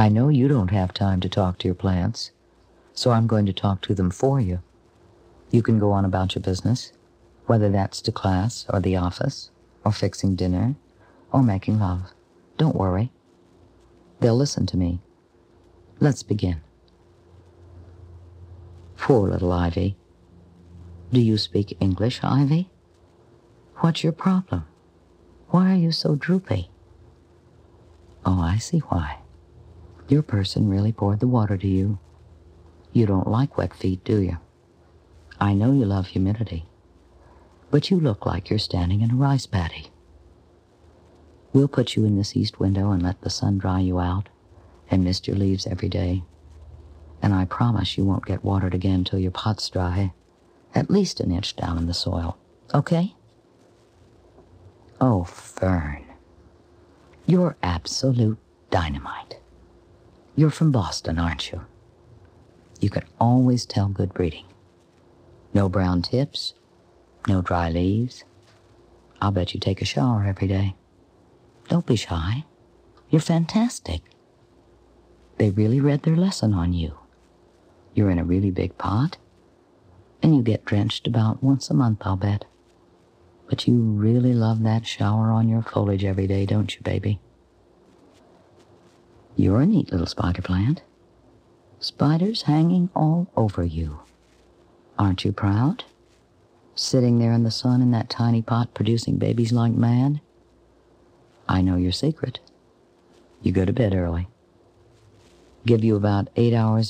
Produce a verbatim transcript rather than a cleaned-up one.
I know you don't have time to talk to your plants, so I'm going to talk to them for you. You can go on about your business, whether that's to class or the office, or fixing dinner, or making love. Don't worry. They'll listen to me. Let's begin. Poor little Ivy. Do you speak English, Ivy? What's your problem? Why are you so droopy? Oh, I see why. Your person really poured the water to you. You don't like wet feet, do you? I know you love humidity, but you look like you're standing in a rice paddy. We'll put you in this east window and let the sun dry you out and mist your leaves every day. And I promise you won't get watered again till your pot's dry, at least an inch down in the soil. Okay? Oh, Fern, you're absolute dynamite. You're from Boston, aren't you? You can always tell good breeding. No brown tips, no dry leaves. I'll bet you take a shower every day. Don't be shy. You're fantastic. They really read their lesson on you. You're in a really big pot, and you get drenched about once a month, I'll bet. But you really love that shower on your foliage every day, don't you, baby? You're a neat little spider plant. Spiders hanging all over you. Aren't you proud? Sitting there in the sun in that tiny pot producing babies like mad? I know your secret. You go to bed early. Give you about eight hours